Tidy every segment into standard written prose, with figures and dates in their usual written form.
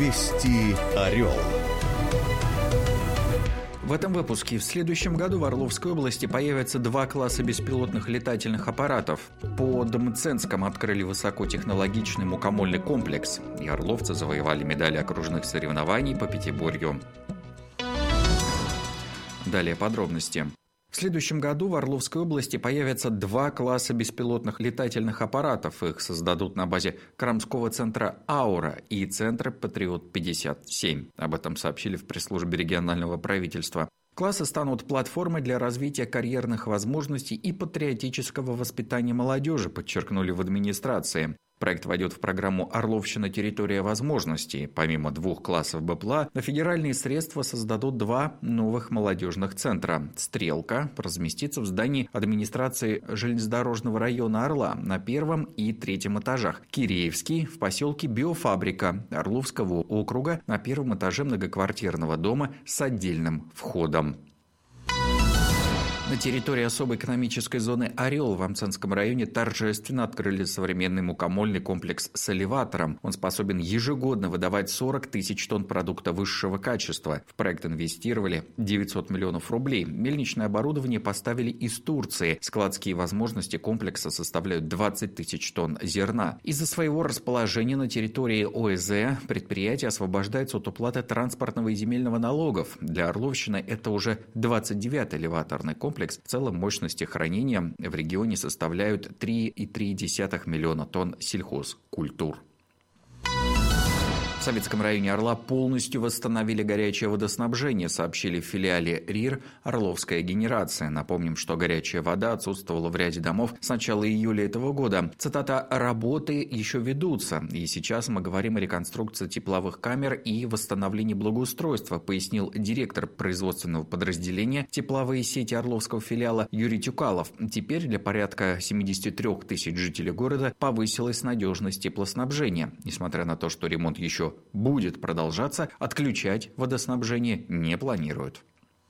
Вести ОРЕЛ. В этом выпуске в следующем году в Орловской области появятся 2 класса беспилотных летательных аппаратов. Под Мценском открыли высокотехнологичный мукомольный комплекс, и орловцы завоевали медали окружных соревнований по пятиборью. Далее подробности. В следующем году в Орловской области появятся 2 класса беспилотных летательных аппаратов. Их создадут на базе Крамского центра «Аура» и центра «Патриот-57». Об этом сообщили в пресс-службе регионального правительства. Классы станут платформой для развития карьерных возможностей и патриотического воспитания молодежи, подчеркнули в администрации. Проект войдет в программу «Орловщина. Территория возможностей». Помимо 2 классов БПЛА, на федеральные средства создадут 2 новых молодежных центра. «Стрелка» разместится в здании администрации железнодорожного района Орла на 1 и 3 этажах. «Киреевский» в поселке Биофабрика Орловского округа на 1 этаже многоквартирного дома с отдельным входом. На территории особой экономической зоны «Орел» в Мценском районе торжественно открыли современный мукомольный комплекс с элеватором. Он способен ежегодно выдавать 40 тысяч тонн продукта высшего качества. В проект инвестировали 900 миллионов рублей. Мельничное оборудование поставили из Турции. Складские возможности комплекса составляют 20 тысяч тонн зерна. Из-за своего расположения на территории ОЭЗ предприятие освобождается от уплаты транспортного и земельного налогов. Для Орловщины это уже 29-й элеваторный комплекс. В целом мощности хранения в регионе составляют 3,3 миллиона тонн сельхозкультур. В Советском районе Орла полностью восстановили горячее водоснабжение, сообщили в филиале РИР «Орловская генерация». Напомним, что горячая вода отсутствовала в ряде домов с начала июля этого года. Цитата: «Работы еще ведутся, и сейчас мы говорим о реконструкции тепловых камер и восстановлении благоустройства», пояснил директор производственного подразделения «Тепловые сети» Орловского филиала Юрий Тюкалов. Теперь для порядка 73 тысяч жителей города повысилась надежность теплоснабжения. Несмотря на то, что ремонт еще будет продолжаться, отключать водоснабжение не планируют.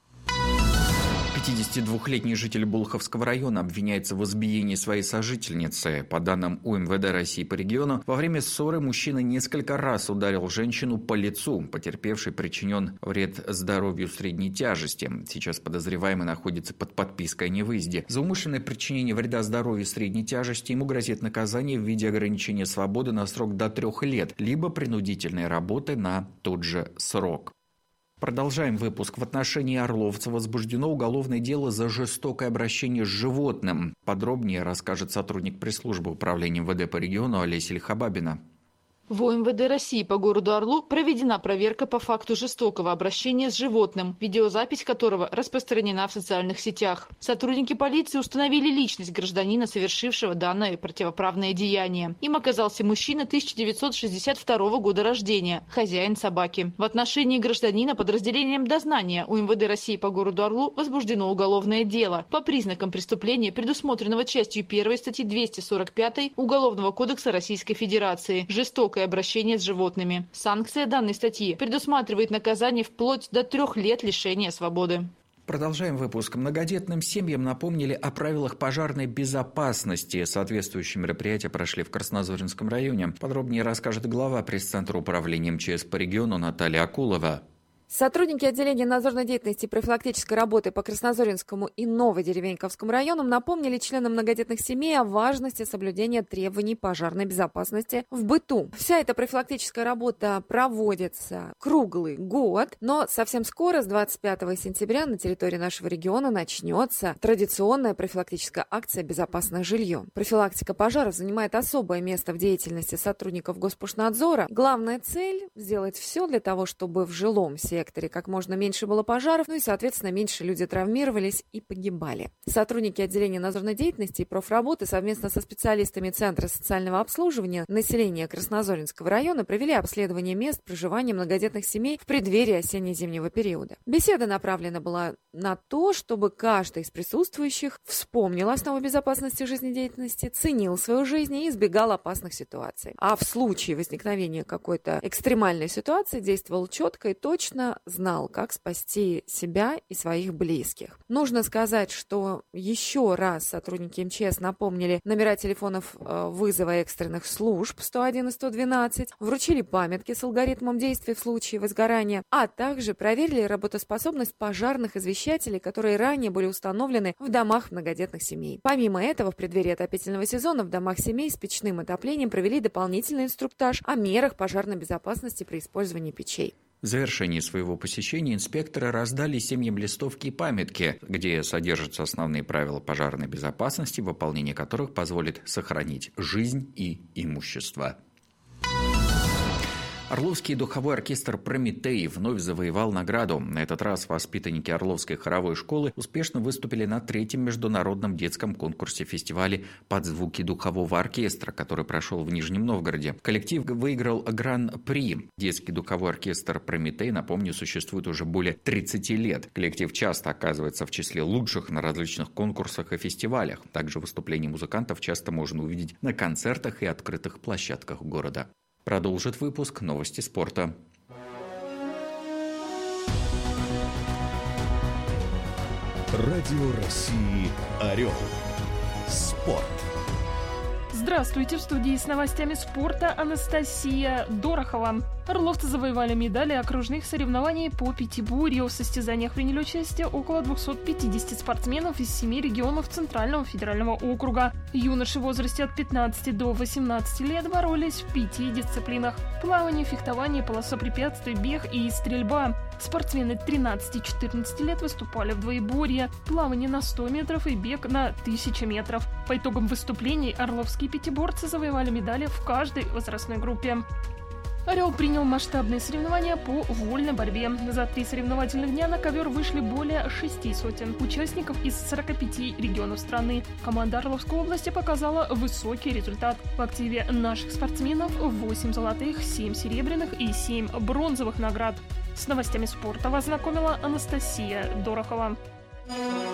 52-летний житель Болховского района обвиняется в избиении своей сожительницы. По данным УМВД России по региону, во время ссоры мужчина несколько раз ударил женщину по лицу. Потерпевший причинен вред здоровью средней тяжести. Сейчас подозреваемый находится под подпиской о невыезде. За умышленное причинение вреда здоровью средней тяжести ему грозит наказание в виде ограничения свободы на срок до 3 лет, либо принудительной работы на тот же срок. Продолжаем выпуск. В отношении орловца возбуждено уголовное дело за жестокое обращение с животным. Подробнее расскажет сотрудник пресс-службы управления МВД по региону Олеся Лихобабина. В УМВД России по городу Орлу проведена проверка по факту жестокого обращения с животным, видеозапись которого распространена в социальных сетях. Сотрудники полиции установили личность гражданина, совершившего данное противоправное деяние. Им оказался мужчина 1962 года рождения, хозяин собаки. В отношении гражданина подразделением дознания УМВД России по городу Орлу возбуждено уголовное дело по признакам преступления, предусмотренного частью 1 статьи 245 Уголовного кодекса Российской Федерации «Жестокое обращение с животными». Санкция данной статьи предусматривает наказание вплоть до 3 лет лишения свободы. Продолжаем выпуск. Многодетным семьям напомнили о правилах пожарной безопасности. Соответствующие мероприятия прошли в Краснозоринском районе. Подробнее расскажет глава пресс-центра управления МЧС по региону Наталья Акулова. Сотрудники отделения надзорной деятельности и профилактической работы по Краснозоринскому и Новодеревеньковскому районам напомнили членам многодетных семей о важности соблюдения требований пожарной безопасности в быту. Вся эта профилактическая работа проводится круглый год, но совсем скоро, с 25 сентября, на территории нашего региона начнется традиционная профилактическая акция «Безопасное жилье». Профилактика пожаров занимает особое место в деятельности сотрудников Госпошнадзора. Главная цель – сделать все для того, чтобы в жилом секторе как можно меньше было пожаров, и, соответственно, меньше люди травмировались и погибали. Сотрудники отделения надзорной деятельности и профработы совместно со специалистами Центра социального обслуживания населения Краснозоринского района провели обследование мест проживания многодетных семей в преддверии осенне-зимнего периода. Беседа направлена была на то, чтобы каждый из присутствующих вспомнил основы безопасности жизнедеятельности, ценил свою жизнь и избегал опасных ситуаций. А в случае возникновения какой-то экстремальной ситуации действовал четко и точно, точно знал, как спасти себя и своих близких. Нужно сказать, что еще раз сотрудники МЧС напомнили номера телефонов вызова экстренных служб 101 и 112, вручили памятки с алгоритмом действий в случае возгорания, а также проверили работоспособность пожарных извещателей, которые ранее были установлены в домах многодетных семей. Помимо этого, в преддверии отопительного сезона в домах семей с печным отоплением провели дополнительный инструктаж о мерах пожарной безопасности при использовании печей. В завершении своего посещения инспекторы раздали семьям листовки и памятки, где содержатся основные правила пожарной безопасности, выполнение которых позволит сохранить жизнь и имущество. Орловский духовой оркестр «Прометей» вновь завоевал награду. На этот раз воспитанники Орловской хоровой школы успешно выступили на 3-м международном детском конкурсе-фестивале «Под звуки духового оркестра», который прошел в Нижнем Новгороде. Коллектив выиграл гран-при. Детский духовой оркестр «Прометей», напомню, существует уже более 30 лет. Коллектив часто оказывается в числе лучших на различных конкурсах и фестивалях. Также выступления музыкантов часто можно увидеть на концертах и открытых площадках города. Продолжит выпуск новости спорта. Радио России «Орел». Спорт. Здравствуйте, в студии с новостями спорта Анастасия Дорохова. Орловцы завоевали медали окружных соревнований по пятиборью. В состязаниях приняли участие около 250 спортсменов из 7 регионов Центрального федерального округа. Юноши в возрасте от 15 до 18 лет боролись в 5 дисциплинах: плавание, фехтование, полоса препятствий, бег и стрельба. Спортсмены 13-14 лет выступали в двоеборье: плавание на 100 метров и бег на 1000 метров. По итогам выступлений орловские пятиборцы завоевали медали в каждой возрастной группе. «Орел» принял масштабные соревнования по вольной борьбе. За 3 соревновательных дня на ковер вышли более 600 участников из 45 регионов страны. Команда Орловской области показала высокий результат. В активе наших спортсменов 8 золотых, 7 серебряных и 7 бронзовых наград. С новостями спорта вас знакомила Анастасия Дорохова.